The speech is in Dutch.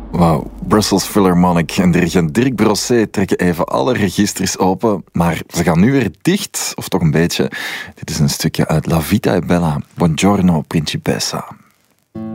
Wauw, Brussels Philharmonic en dirigent Dirk Brosset trekken even alle registers open, maar ze gaan nu weer dicht, of toch een beetje. Dit is een stukje uit La Vita e Bella. Buongiorno, Principessa.